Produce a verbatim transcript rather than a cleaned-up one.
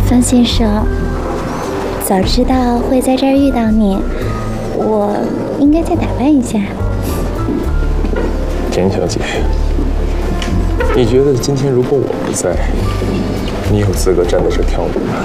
方先生，早知道会在这儿遇到你，我应该再打扮一下。 田小姐，你觉得今天如果我不在，你有资格站在这跳舞吗？